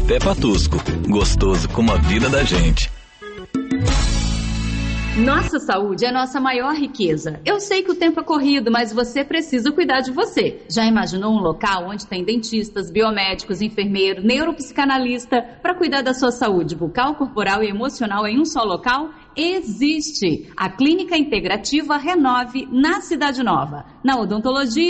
Café Patusco, gostoso como a vida da gente. Nossa saúde é nossa maior riqueza. Eu sei que o tempo é corrido, mas você precisa cuidar de você. Já imaginou um local onde tem dentistas, biomédicos, enfermeiro, neuropsicanalista para cuidar da sua saúde bucal, corporal e emocional em um só local? Existe! A Clínica Integrativa Renove, na Cidade Nova. Na odontologia,